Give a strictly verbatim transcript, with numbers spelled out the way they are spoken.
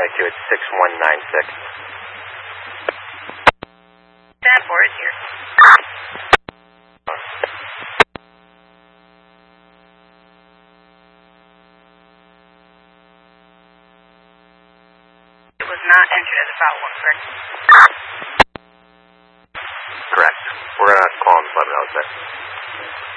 point two, it's six one nine six. Stand for is here. It was not entered as a foul one, correct? Correct. We're going to call him to let him know, sir.